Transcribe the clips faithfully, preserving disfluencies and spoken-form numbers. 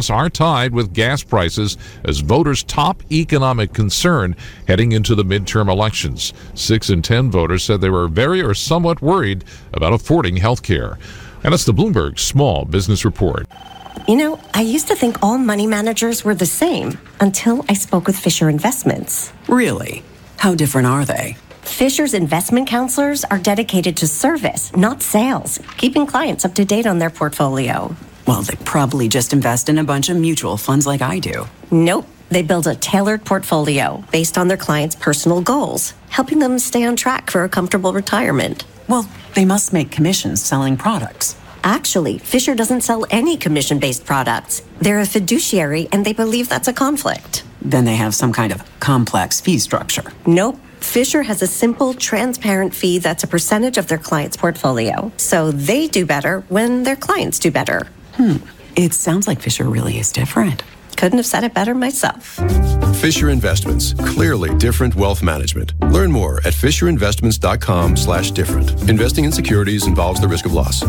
hands are tied with gas prices as voters' top economic concern heading into the midterm elections. Six in ten voters said they were very or somewhat worried about affording health care. And that's the Bloomberg Small Business Report. You know, I used to think all money managers were the same until I spoke with Fisher Investments. Really? How different are they? Fisher's investment counselors are dedicated to service, not sales, keeping clients up to date on their portfolio. Well, they probably just invest in a bunch of mutual funds like I do. Nope. They build a tailored portfolio based on their clients' personal goals, helping them stay on track for a comfortable retirement. Well, they must make commissions selling products. Actually, Fisher doesn't sell any commission-based products. They're a fiduciary, and they believe that's a conflict. Then they have some kind of complex fee structure. Nope. Fisher has a simple, transparent fee that's a percentage of their client's portfolio. So they do better when their clients do better. Hmm. It sounds like Fisher really is different. Couldn't have said it better myself. Fisher Investments. Clearly different wealth management. Learn more at fisherinvestments.com slash different. Investing in securities involves the risk of loss.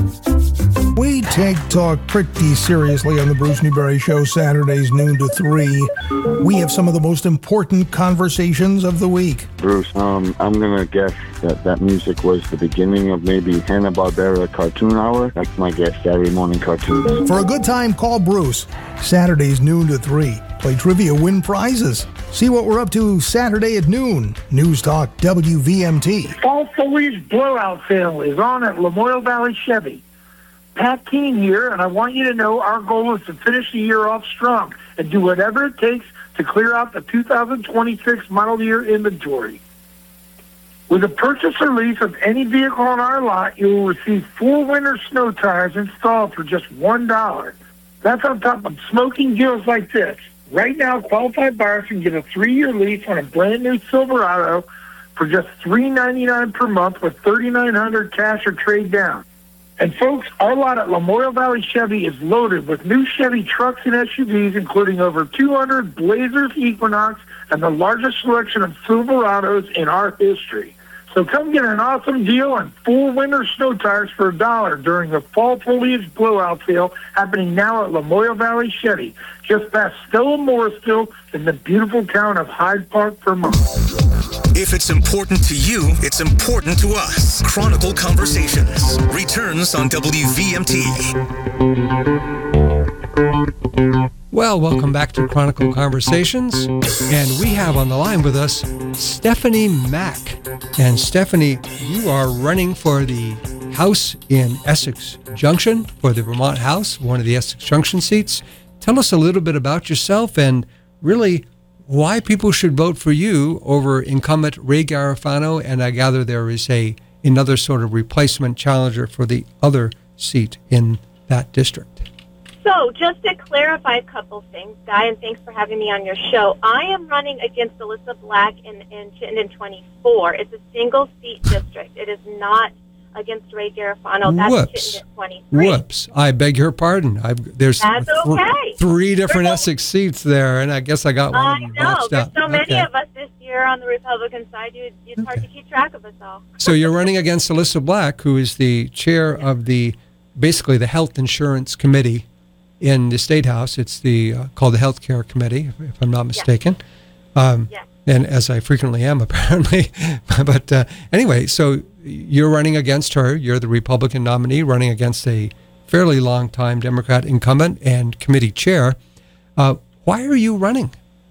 We take talk pretty seriously on the Bruce Newberry Show, Saturdays noon to three. We have some of the most important conversations of the week. Bruce, um, I'm going to guess that that music was the beginning of maybe Hanna-Barbera Cartoon Hour. That's my guess, Saturday morning cartoons. For a good time, call Bruce. Saturdays noon to three. Play trivia, win prizes. See what we're up to Saturday at noon. News Talk W V M T. Fall foliage blowout sale is on at Lamoille Valley Chevy. Pat King here, and I want you to know our goal is to finish the year off strong and do whatever it takes to clear out the two thousand twenty-six model year inventory. With a purchase or lease of any vehicle on our lot, you will receive four winter snow tires installed for just one dollar. That's on top of smoking deals like this. Right now, qualified buyers can get a three-year lease on a brand-new Silverado for just three ninety-nine per month with thirty-nine hundred cash or trade down. And folks, our lot at Lamoille Valley Chevy is loaded with new Chevy trucks and S U Vs, including over two hundred Blazers, Equinox, and the largest selection of Silverados in our history. So come get an awesome deal on full winter snow tires for a dollar during the fall foliage blowout sale happening now at Lamoille Valley Chevy, just past Stella Morrisville in the beautiful town of Hyde Park, Vermont. If it's important to you, it's important to us. Chronicle Conversations returns on W V M T. Well, welcome back to Chronicle Conversations. And we have on the line with us Stephanie Mack. And Stephanie, you are running for the House in Essex Junction, for the Vermont House, one of the Essex Junction seats. Tell us a little bit about yourself and really why people should vote for you over incumbent Ray Garofano, and I gather there is a another sort of replacement challenger for the other seat in that district. So, just to clarify a couple things, Guy, and thanks for having me on your show. I am running against Alyssa Black in, in Chittenden twenty-four. It's a single-seat district. It is not against Ray Garofano. That's Whoops. Chittenden twenty-three. Whoops. I beg your pardon. I've, there's That's th- okay. three different Essex seats there, and I guess I got one I of them know. botched There's out. so many Okay. of us this year on the Republican side, you, it's okay. hard to keep track of us all. So you're running against Alyssa Black, who is the chair of the, basically the Health Insurance Committee in the State House. It's the uh, called the Health Care Committee, if, if I'm not mistaken. Yes. Um, yes. And as I frequently am, apparently. But uh, anyway, so you're running against her. You're the Republican nominee running against a fairly long-time Democrat incumbent and committee chair. Uh, why are you running?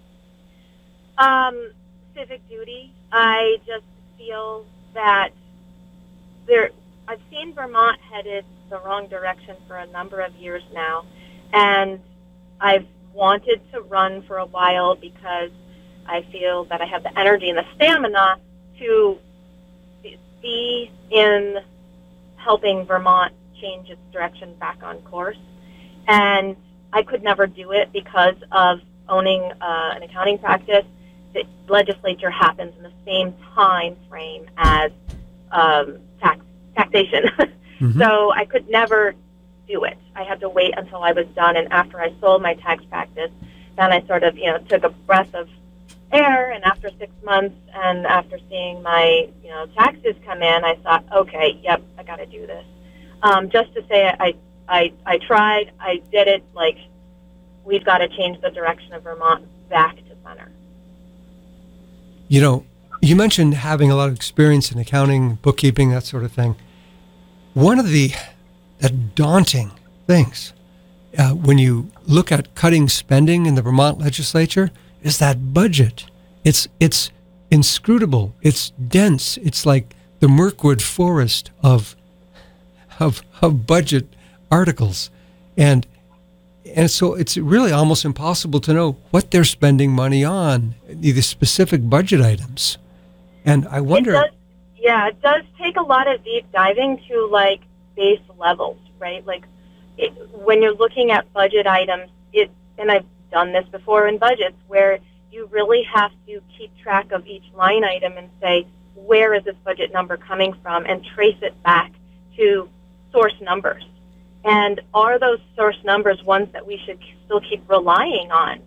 Um, civic duty. I just feel that there. I've seen Vermont headed the wrong direction for a number of years now, and I've wanted to run for a while because I feel that I have the energy and the stamina to be in helping Vermont change its direction back on course. And I could never do it because of owning uh, an accounting practice. The legislature happens in the same time frame as um, tax taxation. Mm-hmm. So I could never do it. I had to wait until I was done. And after I sold my tax practice, then I sort of, you know, took a breath of air. And after six months and after seeing my, you know, taxes come in, I thought, okay, yep, I got to do this. Um, just to say I, I, I tried, I did it like we've got to change the direction of Vermont back to center. You know, you mentioned having a lot of experience in accounting, bookkeeping, that sort of thing. One of the, the daunting things uh, when you look at cutting spending in the Vermont legislature is that budget. It's it's inscrutable. It's dense. It's like the Mirkwood forest of of of budget articles, and and so it's really almost impossible to know what they're spending money on, the specific budget items. And I wonder. It does, yeah, it does take a lot of deep diving to like base levels, right? Like it, when you're looking at budget items, it and I've done this before in budgets where you really have to keep track of each line item and say, where is this budget number coming from, and trace it back to source numbers. And are those source numbers ones that we should still keep relying on?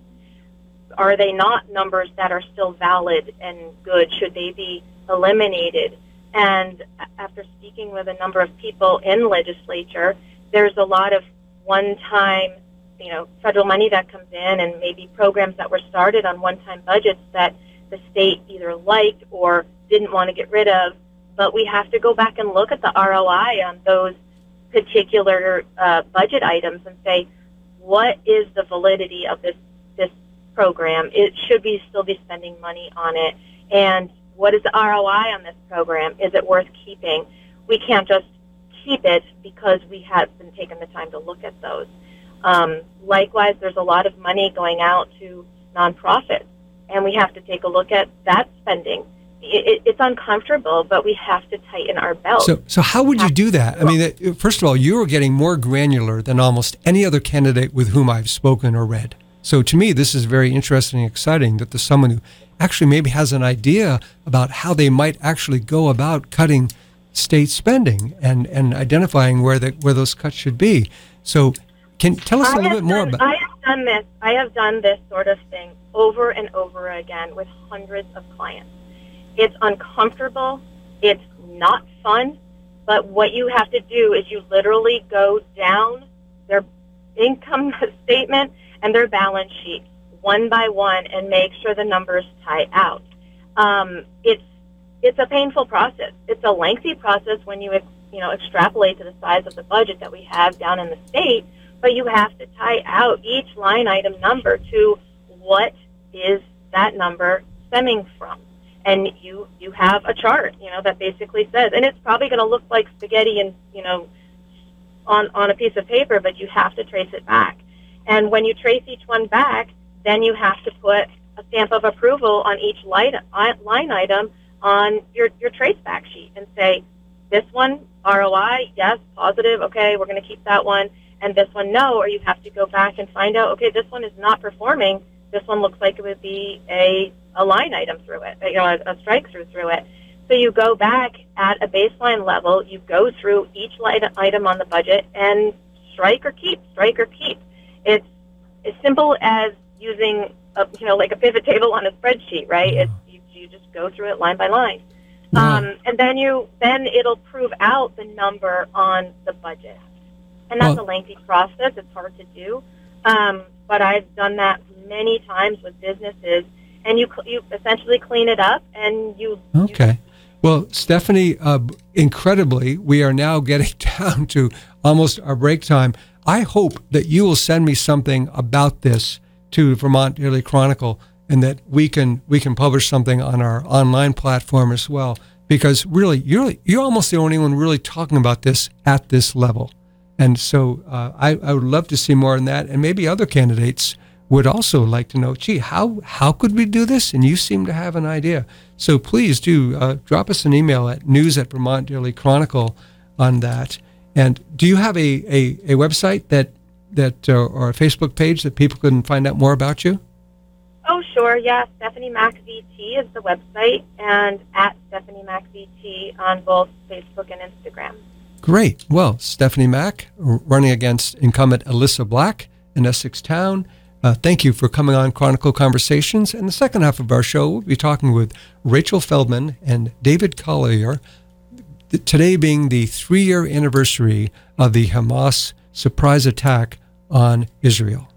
Are they not numbers that are still valid and good? Should they be eliminated? And after speaking with a number of people in legislature, there's a lot of one-time, you know, federal money that comes in and maybe programs that were started on one-time budgets that the state either liked or didn't want to get rid of. But we have to go back and look at the R O I on those particular uh, budget items and say, what is the validity of this this program? It should we still be spending money on it? And what is the R O I on this program? Is it worth keeping? We can't just keep it because we have been taking the time to look at those. Um, likewise, there's a lot of money going out to nonprofits, and we have to take a look at that spending. It, it, it's uncomfortable, but we have to tighten our belt. So, so how would you do that? I mean, first of all, you are getting more granular than almost any other candidate with whom I've spoken or read. So to me, this is very interesting and exciting that there's someone who actually maybe has an idea about how they might actually go about cutting state spending and, and identifying where the, where those cuts should be. So can tell us a little bit more done, about. I have done this. I have done this sort of thing over and over again with hundreds of clients. It's uncomfortable. It's not fun. But what you have to do is you literally go down their income statement and their balance sheet one by one and make sure the numbers tie out. Um, it's it's a painful process. It's a lengthy process when you you know extrapolate to the size of the budget that we have down in the state. But you have to tie out each line item number to what is that number stemming from. And you, you have a chart, you know, that basically says, and it's probably going to look like spaghetti and, you know, on, on a piece of paper, but you have to trace it back. And when you trace each one back, then you have to put a stamp of approval on each line, line item on your, your trace back sheet and say, this one, R O I, yes, positive, okay, we're going to keep that one. And this one, no, or you have to go back and find out, okay, this one is not performing. This one looks like it would be a, a line item through it, you know, a, a strike through through it. So you go back at a baseline level, you go through each item on the budget and strike or keep, strike or keep. It's as simple as using, a, you know, like a pivot table on a spreadsheet, right? It's, you, you just go through it line by line. Um, and then you, then it'll prove out the number on the budget. And that's well, a lengthy process. It's hard to do. Um, but I've done that many times with businesses. And you you essentially clean it up and you... Okay. You, well, Stephanie, uh, incredibly, we are now getting down to almost our break time. I hope that you will send me something about this to Vermont Daily Chronicle and that we can we can publish something on our online platform as well. Because really, you're, you're almost the only one really talking about this at this level. And so uh, I, I would love to see more on that. And maybe other candidates would also like to know, gee, how, how could we do this? And you seem to have an idea. So please do uh, drop us an email at news at Vermont Daily Chronicle on that. And do you have a, a, a website that, that uh, or a Facebook page that people can find out more about you? Oh, sure. Yeah. Stephanie Mac V T is the website, and at Stephanie Mac V T on both Facebook and Instagram. Great. Well, Stephanie Mac, running against incumbent Alyssa Black in Essex Town. Uh, thank you for coming on Chronicle Conversations. In the second half of our show, we'll be talking with Rachel Feldman and David Collier, today being the three-year anniversary of the Hamas surprise attack on Israel.